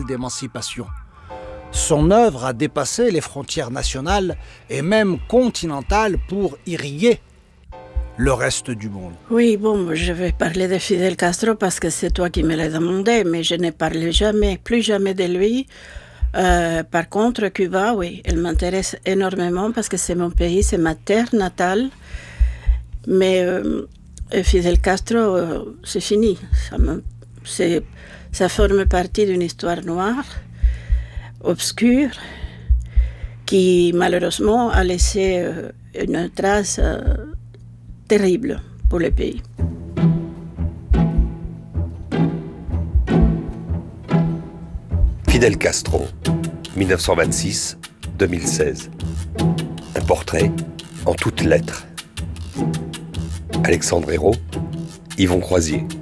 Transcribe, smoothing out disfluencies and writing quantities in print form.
d'émancipation. Son œuvre a dépassé les frontières nationales et même continentales pour irriguer le reste du monde. Oui, bon, je vais parler de Fidel Castro parce que c'est toi qui me l'as demandé, mais je ne parle jamais, plus jamais de lui. Par contre, Cuba, oui, elle m'intéresse énormément parce que c'est mon pays, c'est ma terre natale. Mais Fidel Castro, c'est fini. Ça forme partie d'une histoire noire, obscure, qui malheureusement a laissé une trace terrible pour le pays. Fidel Castro, 1926-2016. Un portrait en toutes lettres. Alexandre Hérault, Yvon Croisier.